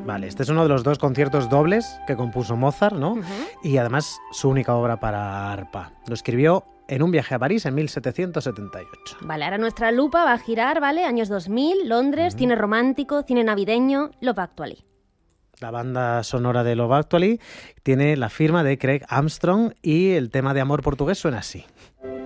Vale, este es uno de los 2 conciertos dobles que compuso Mozart, ¿no? Y además su única obra para arpa. Lo escribió en un viaje a París en 1778. Vale, ahora nuestra lupa va a girar, ¿vale? Años 2000, Londres, cine romántico, cine navideño, Love Actually. La banda sonora de Love Actually tiene la firma de Craig Armstrong y el tema de amor portugués suena así.